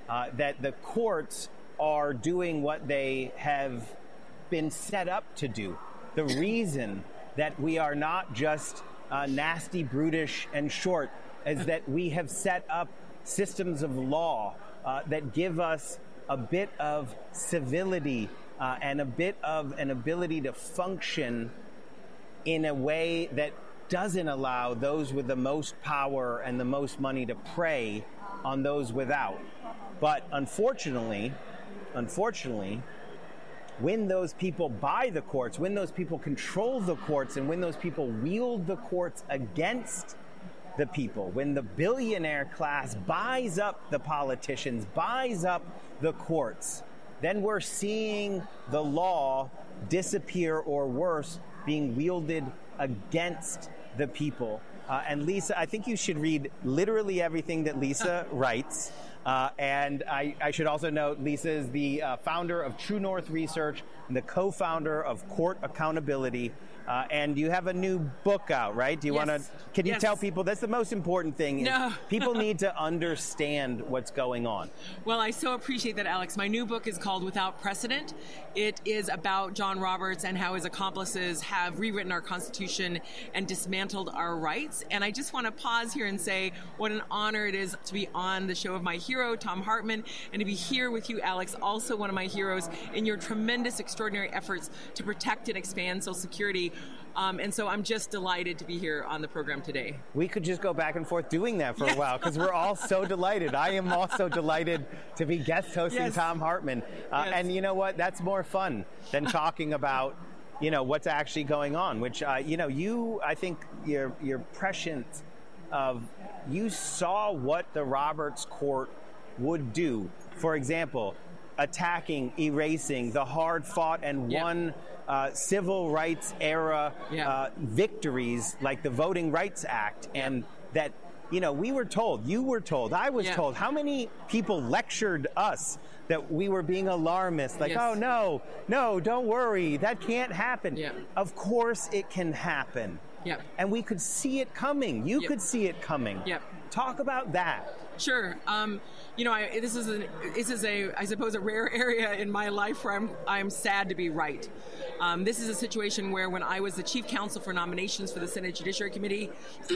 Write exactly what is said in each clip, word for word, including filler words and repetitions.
uh, that the courts are doing what they have been set up to do. The reason that we are not just uh, nasty, brutish, and short is that we have set up systems of law uh, that give us a bit of civility uh, and a bit of an ability to function in a way that doesn't allow those with the most power and the most money to prey on those without. But unfortunately, unfortunately, when those people buy the courts, when those people control the courts, and when those people wield the courts against the people, when the billionaire class buys up the politicians, buys up the courts, then we're seeing the law disappear, or worse, being wielded against the people. Uh, and Lisa, I think you should read literally everything that Lisa writes. Uh, and I, I should also note, Lisa is the uh, founder of True North Research and the co-founder of Court Accountability. Uh, and you have a new book out, right? Do you yes. want to, can you yes. tell people, that's the most important thing. No. People need to understand what's going on. Well, I so appreciate that, Alex. My new book is called Without Precedent. It is about John Roberts and how his accomplices have rewritten our Constitution and dismantled our rights. And I just want to pause here and say what an honor it is to be on the show of my hero, Thom Hartmann, and to be here with you, Alex, also one of my heroes, in your tremendous, extraordinary efforts to protect and expand Social Security. Um, and so I'm just delighted to be here on the program today. We could just go back and forth doing that for yes. a while, because we're all so delighted. I am also delighted to be guest hosting yes. Thom Hartmann. Uh, yes. And you know what? That's more fun than talking about, you know, what's actually going on, which, uh, you know, you, I think you're, you're prescient of, you saw what the Roberts Court would do. For example, attacking, erasing the hard-fought and yep. won uh, civil rights era yep. uh, victories like the Voting Rights Act. Yep. And that, you know, we were told, you were told, I was yep. told, how many people lectured us that we were being alarmist, like, yes. oh, no, no, don't worry, that can't happen. Yep. Of course it can happen. Yep. And we could see it coming. You yep. could see it coming. Yep. Talk about that. Sure. Um, you know, I, this is a, this is a, I suppose, a rare area in my life where I'm, I'm sad to be right. Um, this is a situation where, when I was the chief counsel for nominations for the Senate Judiciary Committee,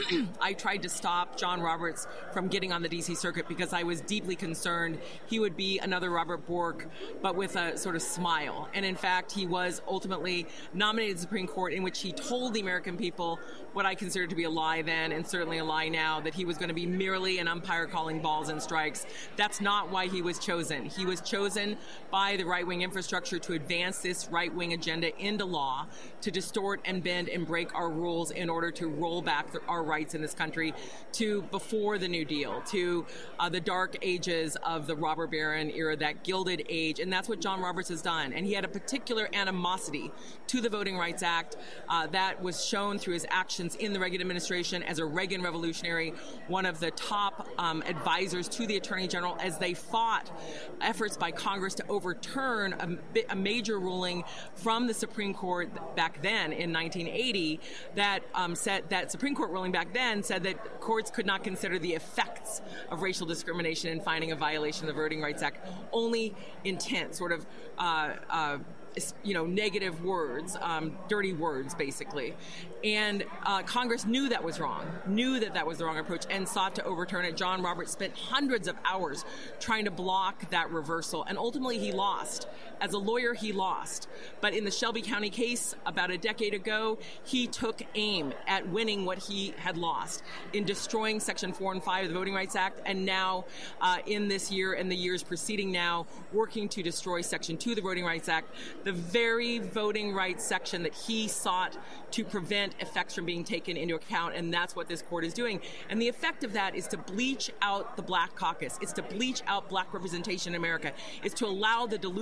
I tried to stop John Roberts from getting on the D C Circuit because I was deeply concerned he would be another Robert Bork, but with a sort of smile. And in fact, he was ultimately nominated to the Supreme Court, in which he told the American people what I considered to be a lie then, and certainly a lie now, that he was going to be merely an umpire calling balls and strikes. That's not why he was chosen. He was chosen by the right-wing infrastructure to advance this right-wing agenda into law, to distort and bend and break our rules in order to roll back the, our rights in this country to before the New Deal, to uh, the dark ages of the robber baron era, that gilded age. And that's what John Roberts has done. And he had a particular animosity to the Voting Rights Act uh, that was shown through his actions in the Reagan administration as a Reagan revolutionary, one of the top um, advisors to the Attorney General as they fought efforts by Congress to overturn a, a major ruling from the Supreme Court back then in nineteen eighty that um, said that Supreme Court ruling back then said that courts could not consider the effects of racial discrimination in finding a violation of the Voting Rights Act, only intent, sort of uh, uh, you know, negative words, um, dirty words, basically. And uh, Congress knew that was wrong, knew that that was the wrong approach, and sought to overturn it. John Roberts spent hundreds of hours trying to block that reversal, and ultimately he lost. As a lawyer, he lost. But in the Shelby County case about a decade ago, he took aim at winning what he had lost in destroying Section four and five of the Voting Rights Act, and now uh, in this year and the years preceding now, working to destroy Section two of the Voting Rights Act, the very voting rights section that he sought to prevent effects from being taken into account, and that's what this court is doing. And the effect of that is to bleach out the black caucus. It's to bleach out black representation in America. It's to allow the dilution of the black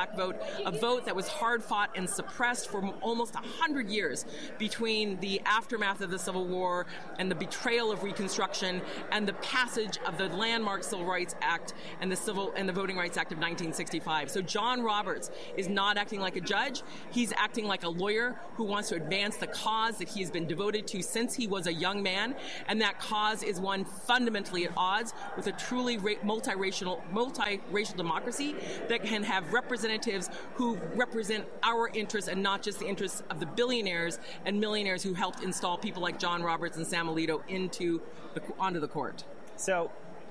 black vote, a vote that was hard fought and suppressed for almost one hundred years between the aftermath of the Civil War and the betrayal of Reconstruction and the passage of the landmark Civil Rights Act and the Civil and the Voting Rights Act of nineteen sixty-five. So John Roberts is not acting like a judge. He's acting like a lawyer who wants to advance the cause that he has been devoted to since he was a young man, and that cause is one fundamentally at odds with a truly ra- multiracial, multiracial democracy that can have representatives who represent our interests and not just the interests of the billionaires and millionaires who helped install people like John Roberts and Sam Alito into the, onto the court. So,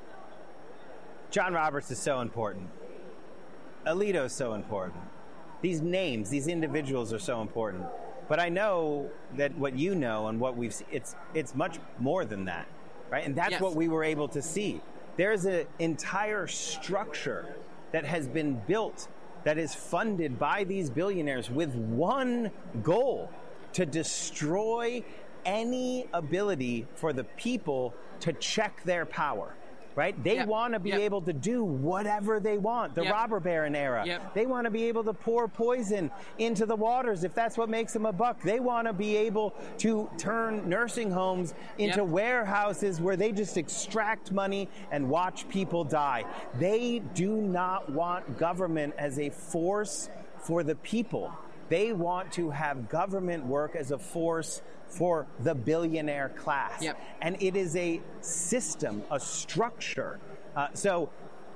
John Roberts is so important. Alito is so important. These names, these individuals are so important. But I know that what you know and what we've seen, it's it's much more than that, right? And that's yes. what we were able to see. There's an entire structure that has been built that is funded by these billionaires with one goal: to destroy any ability for the people to check their power. Right? They yep. want to be yep. able to do whatever they want. The yep. robber baron era. Yep. They want to be able to pour poison into the waters if that's what makes them a buck. They want to be able to turn nursing homes into yep. warehouses where they just extract money and watch people die. They do not want government as a force for the people. They want to have government work as a force for the billionaire class. Yep. And it is a system, a structure. Uh, so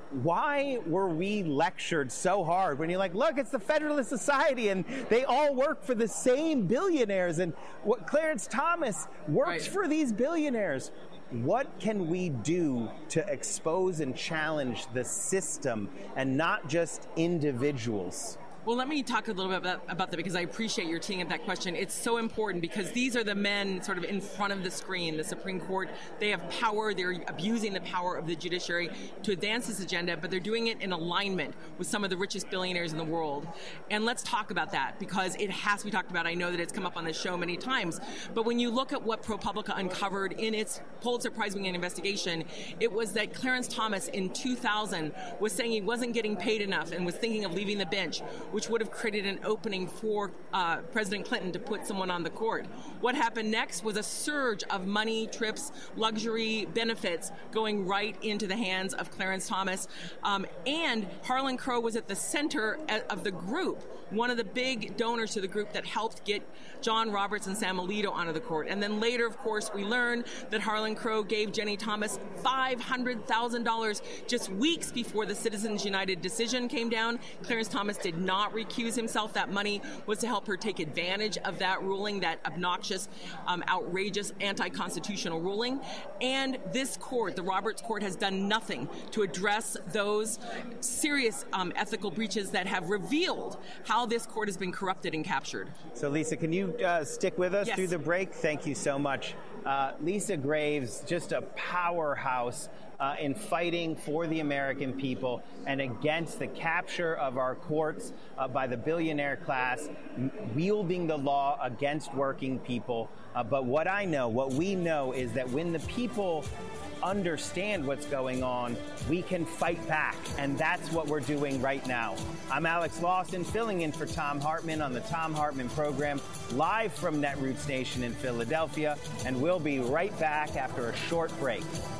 why were we lectured so hard when you're like, look, it's the Federalist Society and they all work for the same billionaires, and what Clarence Thomas works right. for these billionaires. What can we do to expose and challenge the system and not just individuals? Well, let me talk a little bit about, about that, because I appreciate your teeing up that question. It's so important because these are the men sort of in front of the screen, the Supreme Court. They have power. They're abusing the power of the judiciary to advance this agenda, but they're doing it in alignment with some of the richest billionaires in the world. And let's talk about that, because it has to be talked about. I know that it's come up on this show many times, but when you look at what ProPublica uncovered in its Pulitzer Prize-winning investigation, it was that Clarence Thomas in two thousand was saying he wasn't getting paid enough and was thinking of leaving the bench, which would have created an opening for uh, President Clinton to put someone on the court. What happened next was a surge of money, trips, luxury benefits going right into the hands of Clarence Thomas. Um, and Harlan Crow was at the center of the group, one of the big donors to the group that helped get John Roberts and Sam Alito onto the court. And then later, of course, we learned that Harlan Crow gave Jenny Thomas five hundred thousand dollars just weeks before the Citizens United decision came down. Clarence Thomas did not recuse himself. That money was to help her take advantage of that ruling, that obnoxious, um, outrageous, anti-constitutional ruling. And this court, the Roberts Court, has done nothing to address those serious um, ethical breaches that have revealed how this court has been corrupted and captured. So, Lisa, can you uh, stick with us yes. through the break? Thank you so much. Uh, Lisa Graves, just a powerhouse uh, in fighting for the American people and against the capture of our courts uh, by the billionaire class, m- wielding the law against working people. Uh, but what I know, what we know, is that when the people understand what's going on, we can fight back. And that's what we're doing right now. I'm Alex Lawson, filling in for Thom Hartmann on the Thom Hartmann program, live from Netroots Nation in Philadelphia. And we'll be right back after a short break.